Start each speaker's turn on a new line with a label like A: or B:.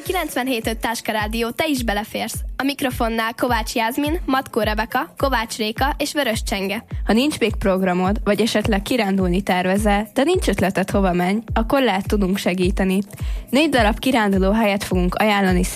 A: 97.5 Táska Rádió, te is beleférsz. A mikrofonnál Kovács Jászmin, Matkó Rebeka, Kovács Réka és Vörös Csenge.
B: Ha nincs még programod, vagy esetleg kirándulni tervezel, de nincs ötleted hova menj, akkor lehet tudunk segíteni. 4 darab kiránduló helyet fogunk ajánlani